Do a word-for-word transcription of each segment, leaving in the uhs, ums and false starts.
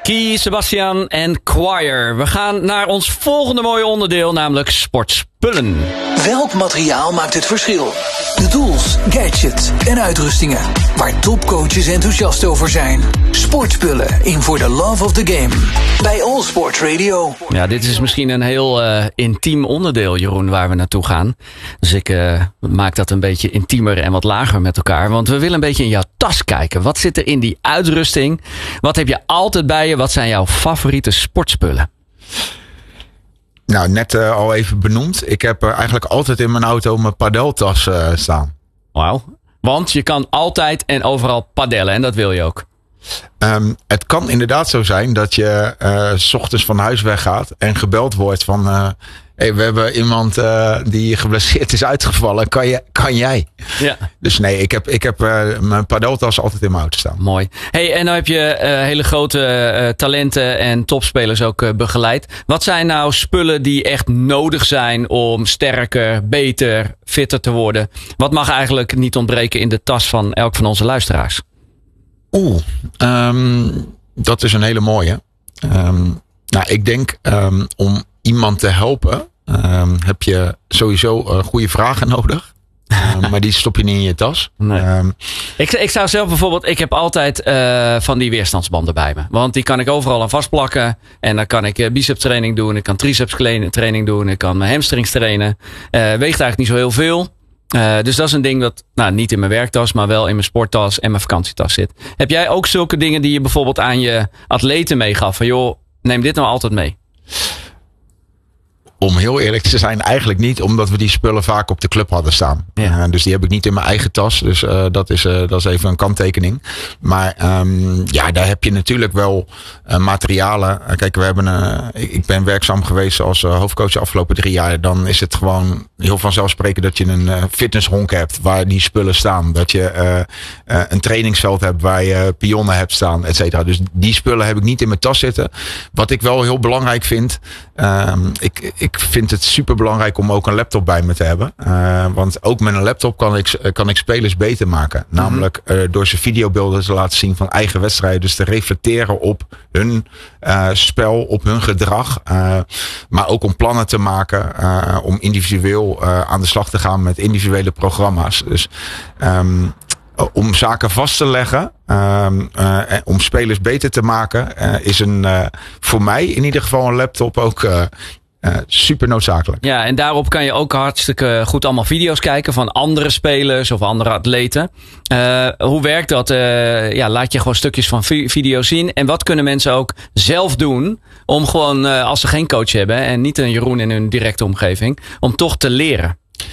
Guy, Sebastian en Choir. We gaan naar ons volgende mooie onderdeel, namelijk sportspullen. Welk materiaal maakt het verschil? De tools, gadgets en uitrustingen waar topcoaches enthousiast over zijn. Sportspullen in voor the love of the game. Bij All Sport Radio. Ja, dit is misschien een heel uh, intiem onderdeel, Jeroen, waar we naartoe gaan. Dus ik uh, maak dat een beetje intiemer en wat lager met elkaar. Want we willen een beetje in jouw tas kijken. Wat zit er in die uitrusting? Wat heb je altijd bij je? Wat zijn jouw favoriete sportspullen? Nou, net uh, al even benoemd. Ik heb uh, eigenlijk altijd in mijn auto mijn padeltas uh, staan. Wauw. Want je kan altijd en overal padellen en dat wil je ook. Um, het kan inderdaad zo zijn dat je uh, 's ochtends van huis weggaat en gebeld wordt van... Uh, hey, we hebben iemand uh, die geblesseerd is uitgevallen. Kan, je, kan jij? Ja. Dus nee, ik heb, ik heb uh, mijn padeltas altijd in mijn auto staan. Mooi. Hey, en dan heb je uh, hele grote uh, talenten en topspelers ook uh, begeleid. Wat zijn nou spullen die echt nodig zijn om sterker, beter, fitter te worden? Wat mag eigenlijk niet ontbreken in de tas van elk van onze luisteraars? Oeh, um, dat is een hele mooie. Um, nou, ik denk um, om iemand te helpen um, heb je sowieso uh, goede vragen nodig. Uh, maar die stop je niet in je tas. Nee. Um, ik, ik zou zelf bijvoorbeeld, ik heb altijd uh, van die weerstandsbanden bij me. Want die kan ik overal aan vastplakken. En dan kan ik uh, biceps training doen. Ik kan triceps training doen. Ik kan mijn hamstrings trainen. Uh, weegt eigenlijk niet zo heel veel. Uh, dus dat is een ding dat nou, niet in mijn werktas, maar wel in mijn sporttas en mijn vakantietas zit. Heb jij ook zulke dingen die je bijvoorbeeld aan je atleten meegaf? Van joh, neem dit nou altijd mee. Om heel eerlijk te zijn, eigenlijk niet. Omdat we die spullen vaak op de club hadden staan. Ja. Uh, dus die heb ik niet in mijn eigen tas. Dus uh, dat, is, uh, dat is even een kanttekening. Maar um, ja, daar heb je natuurlijk wel uh, materialen. Uh, kijk, we hebben uh, ik ben werkzaam geweest als uh, hoofdcoach de afgelopen drie jaar. Dan is het gewoon heel vanzelfsprekend dat je een uh, fitnesshonk hebt waar die spullen staan. Dat je uh, uh, een trainingsveld hebt waar je pionnen hebt staan, et cetera. Dus die spullen heb ik niet in mijn tas zitten. Wat ik wel heel belangrijk vind. Um, ik, ik Ik vind het super belangrijk om ook een laptop bij me te hebben. Uh, want ook met een laptop kan ik, kan ik spelers beter maken. Mm-hmm. Namelijk uh, door ze videobeelden te laten zien van eigen wedstrijden. Dus te reflecteren op hun uh, spel, op hun gedrag. Uh, maar ook om plannen te maken. Uh, om individueel uh, aan de slag te gaan met individuele programma's. Dus um, om zaken vast te leggen, um, uh, om spelers beter te maken, uh, is een uh, voor mij in ieder geval een laptop ook uh, Uh, super noodzakelijk. Ja, en daarop kan je ook hartstikke goed allemaal video's kijken van andere spelers of andere atleten. Uh, hoe werkt dat? Uh, ja, laat je gewoon stukjes van vi- video's zien. En wat kunnen mensen ook zelf doen om gewoon, uh, als ze geen coach hebben en niet een Jeroen in hun directe omgeving, om toch te leren?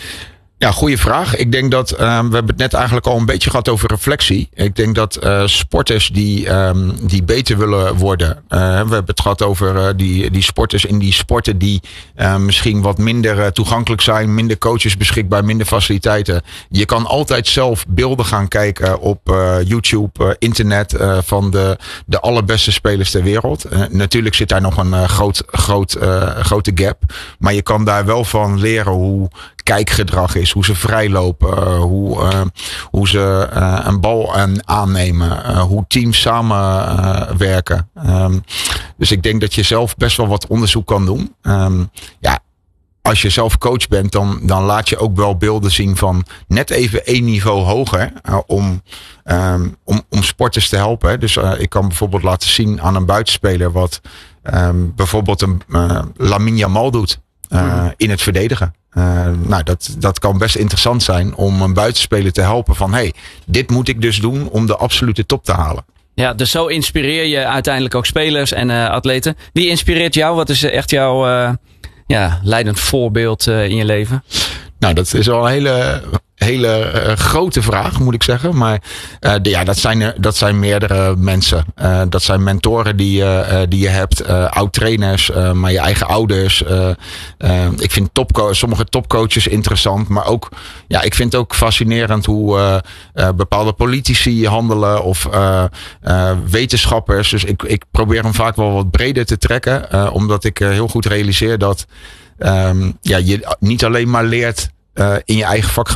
Ja, goede vraag. Ik denk dat, uh, we hebben het net eigenlijk al een beetje gehad over reflectie. Ik denk dat uh, sporters die, um, die beter willen worden. Uh, we hebben het gehad over uh, die, die sporters in die sporten die uh, misschien wat minder uh, toegankelijk zijn. Minder coaches beschikbaar, minder faciliteiten. Je kan altijd zelf beelden gaan kijken op uh, YouTube, uh, internet uh, van de, de allerbeste spelers ter wereld. Uh, natuurlijk zit daar nog een uh, groot, groot, uh, grote gap. Maar je kan daar wel van leren hoe kijkgedrag is, hoe ze vrijlopen, uh, hoe, uh, hoe ze uh, een bal aan, aannemen, uh, hoe teams samenwerken. Uh, um, dus ik denk dat je zelf best wel wat onderzoek kan doen. Um, ja, als je zelf coach bent, dan, dan laat je ook wel beelden zien van net even één niveau hoger uh, om, um, om, om sporters te helpen. Dus uh, ik kan bijvoorbeeld laten zien aan een buitenspeler wat um, bijvoorbeeld een uh, Lamine Yamal doet uh, mm. in het verdedigen. Uh, nou, dat, dat kan best interessant zijn om een buitenspeler te helpen van hey, dit moet ik dus doen om de absolute top te halen. Ja, dus zo inspireer je uiteindelijk ook spelers en uh, atleten. Wie inspireert jou? Wat is echt jouw uh, ja, leidend voorbeeld uh, in je leven? Nou, dat is wel een hele, hele uh, grote vraag, moet ik zeggen. Maar uh, de, ja, dat zijn, dat zijn meerdere mensen. Uh, dat zijn mentoren die, uh, die je hebt. Uh, oud-trainers, uh, maar je eigen ouders. Uh, uh, ik vind topco- sommige topcoaches interessant. Maar ook, ja, ik vind het ook fascinerend hoe uh, uh, bepaalde politici handelen. Of uh, uh, wetenschappers. Dus ik, ik probeer hem vaak wel wat breder te trekken. Uh, omdat ik uh, heel goed realiseer dat Um, ja, je niet alleen maar leert uh, in je eigen vakgebied.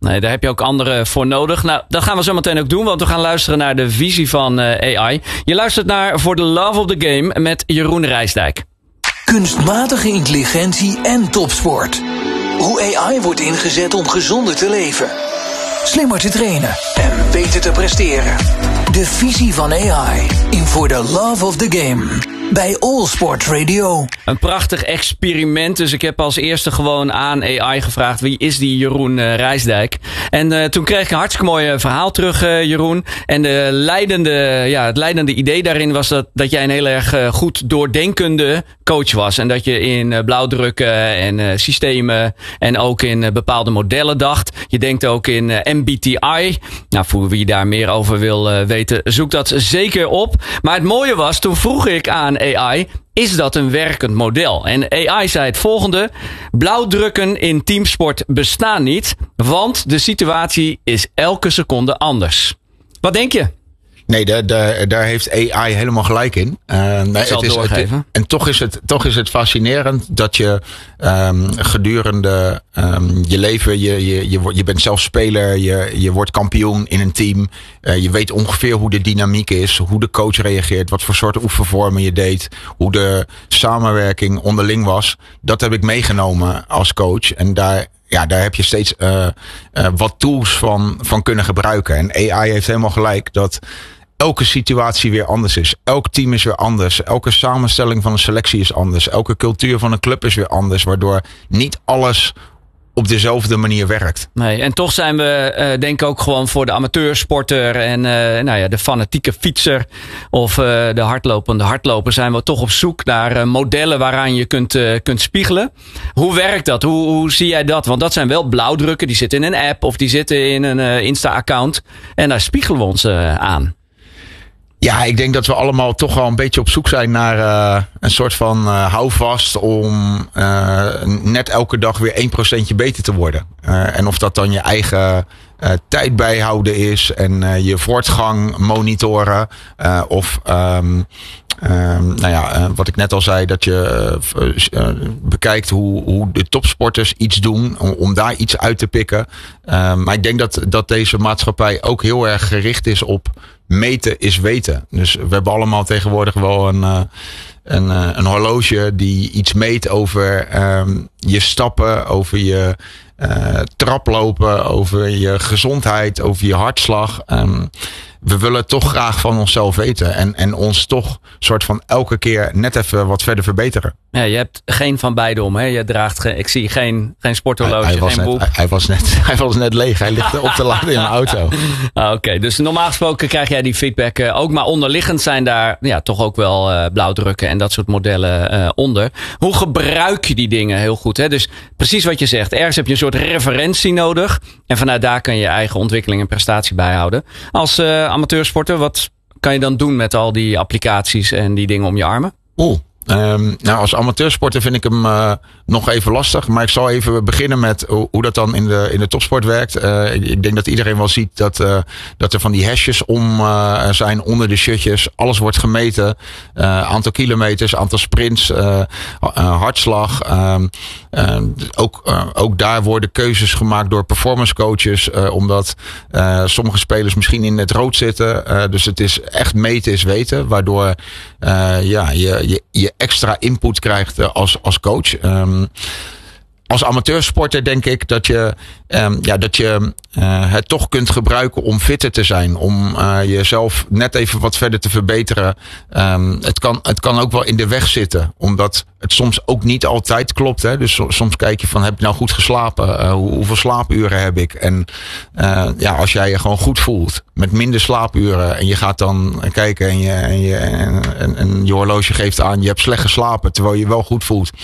Nee, daar heb je ook anderen voor nodig. Nou, dat gaan we zo meteen ook doen, want we gaan luisteren naar de visie van uh, A I. Je luistert naar For the Love of the Game met Jeroen Rijsdijk. Kunstmatige intelligentie en topsport. Hoe A I wordt ingezet om gezonder te leven, slimmer te trainen en beter te presteren. De visie van A I in For the Love of the Game. Bij All Sport Radio. Een prachtig experiment. Dus ik heb als eerste gewoon aan A I gevraagd: wie is die Jeroen uh, Rijsdijk? En uh, toen kreeg ik een hartstikke mooi verhaal terug, uh, Jeroen. En de leidende, ja, het leidende idee daarin was dat, dat jij een heel erg uh, goed doordenkende coach was. En dat je in uh, blauwdrukken en uh, systemen en ook in uh, bepaalde modellen dacht. Je denkt ook in uh, M B T I. Nou, voor wie daar meer over wil uh, weten, zoek dat zeker op. Maar het mooie was, toen vroeg ik aan A I, is dat een werkend model? En A I zei het volgende: blauwdrukken in teamsport bestaan niet, want de situatie is elke seconde anders. Wat denk je? Nee, daar, daar, daar heeft A I helemaal gelijk in. Uh, nee, Ik zal het het is, doorgeven. Het, en toch is, het, toch is het fascinerend dat je um, gedurende um, je leven, je, je, je, je bent zelf speler, je, je wordt kampioen in een team. Uh, je weet ongeveer hoe de dynamiek is, hoe de coach reageert, wat voor soorten oefenvormen je deed, hoe de samenwerking onderling was. Dat heb ik meegenomen als coach. En daar... Ja, daar heb je steeds uh, uh, wat tools van, van kunnen gebruiken. En A I heeft helemaal gelijk dat elke situatie weer anders is. Elk team is weer anders. Elke samenstelling van een selectie is anders. Elke cultuur van een club is weer anders. Waardoor niet alles op dezelfde manier werkt. Nee, en toch zijn we uh, denk ik ook gewoon voor de amateursporter en uh, nou ja, de fanatieke fietser of uh, de hardlopende hardloper zijn we toch op zoek naar uh, modellen waaraan je kunt, uh, kunt spiegelen. Hoe werkt dat? Hoe, hoe zie jij dat? Want dat zijn wel blauwdrukken, die zitten in een app of die zitten in een uh, Insta-account en daar spiegelen we ons uh, aan. Ja, ik denk dat we allemaal toch wel een beetje op zoek zijn naar uh, een soort van uh, houvast om uh, net elke dag weer één procentje beter te worden. Uh, en of dat dan je eigen uh, tijd bijhouden is en uh, je voortgang monitoren. Uh, of um, Um, nou ja, uh, wat ik net al zei, dat je uh, uh, bekijkt hoe, hoe de topsporters iets doen, om, om daar iets uit te pikken. Uh, maar ik denk dat, dat deze maatschappij ook heel erg gericht is op meten is weten. Dus we hebben allemaal tegenwoordig wel een, uh, een, uh, een horloge die iets meet over um, je stappen, over je uh, traplopen, over je gezondheid, over je hartslag. Um, We willen toch graag van onszelf weten. En, en ons toch soort van elke keer net even wat verder verbeteren. Ja, je hebt geen van beide om. Hè? Je draagt geen, ik zie geen, geen sporthorloge, hij, hij geen net, boek. Hij, hij, was net, hij was net leeg. Hij ligt op te laden in een auto. Ah, Oké, okay. Dus normaal gesproken krijg jij die feedback uh, ook. Maar onderliggend zijn daar ja, toch ook wel uh, blauwdrukken en dat soort modellen uh, onder. Hoe gebruik je die dingen heel goed? Hè? Dus precies wat je zegt. Ergens heb je een soort referentie nodig. En vanuit daar kan je je eigen ontwikkeling en prestatie bijhouden. Als uh, amateursporter, wat kan je dan doen met al die applicaties en die dingen om je armen? Oeh. Um, nou, als amateursporter vind ik hem uh, nog even lastig. Maar ik zal even beginnen met hoe, hoe dat dan in de, in de topsport werkt. Uh, ik denk dat iedereen wel ziet dat, uh, dat er van die hashjes om uh, zijn onder de shirtjes. Alles wordt gemeten. Uh, aantal kilometers, aantal sprints, uh, uh, hartslag. Uh, uh, ook, uh, ook daar worden keuzes gemaakt door performance coaches. Uh, omdat uh, sommige spelers misschien in het rood zitten. Uh, dus het is echt meten is weten. Waardoor uh, ja, je, je, je extra input krijgt als, als coach. Um, als amateursporter denk ik dat je, um, ja, dat je uh, het toch kunt gebruiken om fitter te zijn. Om uh, jezelf net even wat verder te verbeteren. Um, het, kan, het kan ook wel in de weg zitten. Omdat het soms ook niet altijd klopt. Hè? Dus soms kijk je van, heb ik nou goed geslapen? Uh, hoe, hoeveel slaapuren heb ik? En uh, ja, als jij je gewoon goed voelt met minder slaapuren. En je gaat dan kijken en je, en je, en, en, en je horloge geeft aan, je hebt slecht geslapen terwijl je je wel goed voelt.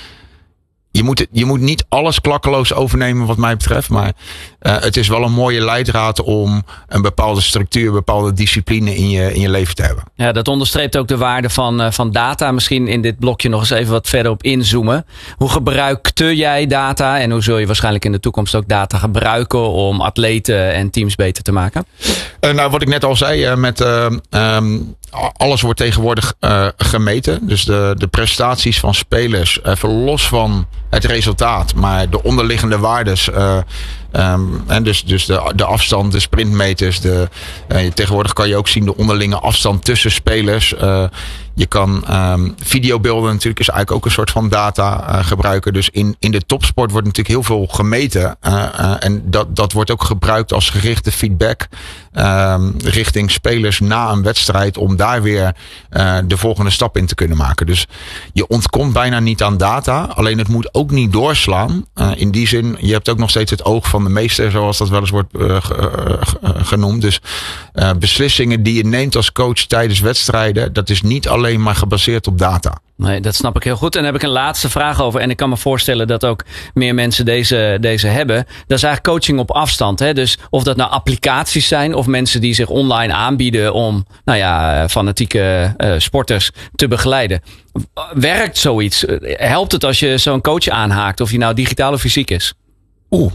Je moet, je moet niet alles klakkeloos overnemen wat mij betreft. Maar uh, het is wel een mooie leidraad om een bepaalde structuur, een bepaalde discipline in je, in je leven te hebben. Ja, dat onderstreept ook de waarde van, uh, van data. Misschien in dit blokje nog eens even wat verder op inzoomen. Hoe gebruikte jij data en hoe zul je waarschijnlijk in de toekomst ook data gebruiken om atleten en teams beter te maken? Uh, nou, wat ik net al zei, uh, met uh, um, alles wordt tegenwoordig uh, gemeten. Dus de, de prestaties van spelers, even los van het resultaat, maar de onderliggende waardes uh, Um, en dus dus de, de afstand, de sprintmeters. De, uh, tegenwoordig kan je ook zien de onderlinge afstand tussen spelers. Uh, je kan um, videobeelden natuurlijk is eigenlijk ook een soort van data uh, gebruiken. Dus in, in de topsport wordt natuurlijk heel veel gemeten. Uh, uh, en dat, dat wordt ook gebruikt als gerichte feedback um, richting spelers na een wedstrijd. Om daar weer uh, de volgende stap in te kunnen maken. Dus je ontkomt bijna niet aan data. Alleen het moet ook niet doorslaan. Uh, in die zin, je hebt ook nog steeds het oog van de meester. Zoals dat wel eens wordt uh, genoemd. Dus uh, beslissingen die je neemt als coach tijdens wedstrijden. Dat is niet alleen maar gebaseerd op data. Nee, dat snap ik heel goed. En daar heb ik een laatste vraag over. En ik kan me voorstellen dat ook meer mensen deze, deze hebben. Dat is eigenlijk coaching op afstand. Hè? Dus of dat nou applicaties zijn of mensen die zich online aanbieden om nou ja, fanatieke uh, sporters te begeleiden. Werkt zoiets? Helpt het als je zo'n coach aanhaakt? Of die nou digitaal of fysiek is? Oeh.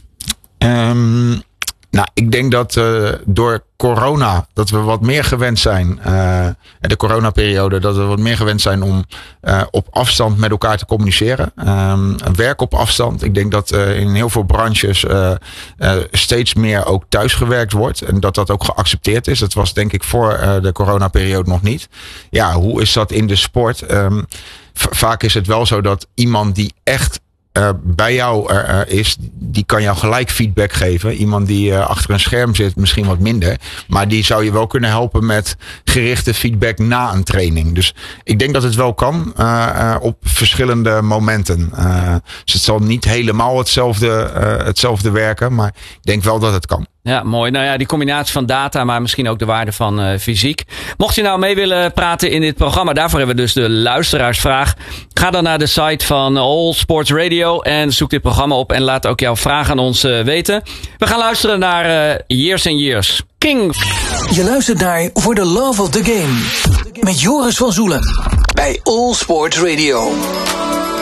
Um, nou, ik denk dat uh, door corona, dat we wat meer gewend zijn, uh, de coronaperiode, dat we wat meer gewend zijn om uh, op afstand met elkaar te communiceren. Um, werk op afstand. Ik denk dat uh, in heel veel branches uh, uh, steeds meer ook thuisgewerkt wordt en dat dat ook geaccepteerd is. Dat was denk ik voor uh, de coronaperiode nog niet. Ja, hoe is dat in de sport? Um, v- vaak is het wel zo dat iemand die echt Uh, bij jou uh, uh, is, die kan jou gelijk feedback geven. Iemand die uh, achter een scherm zit, misschien wat minder. Maar die zou je wel kunnen helpen met gerichte feedback na een training. Dus ik denk dat het wel kan uh, uh, op verschillende momenten. Uh, dus het zal niet helemaal hetzelfde, uh, hetzelfde werken, maar ik denk wel dat het kan. Ja, mooi. Nou ja, die combinatie van data, maar misschien ook de waarde van uh, fysiek. Mocht je nou mee willen praten in dit programma, daarvoor hebben we dus de luisteraarsvraag. Ga dan naar de site van All Sports Radio en zoek dit programma op en laat ook jouw vraag aan ons uh, weten. We gaan luisteren naar uh, Years and Years. King. Je luistert naar For the Love of the Game met Joris van Zoelen bij All Sports Radio.